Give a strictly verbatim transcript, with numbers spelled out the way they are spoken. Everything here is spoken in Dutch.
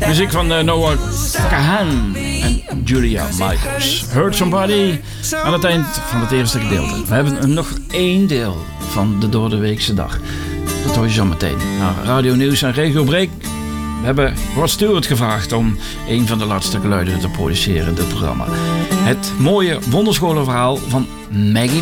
Muziek van uh, Noah Kahan en Julia Michaels. Hurt Somebody aan het eind van het eerste gedeelte. We hebben nog één deel van de Doordeweekse dag. Dat hoor je zo meteen. Nou, Radio Nieuws en Regio Break. We hebben Rod Stewart gevraagd om een van de laatste geluiden te produceren in dit programma. Het mooie wonderscholenverhaal van Maggie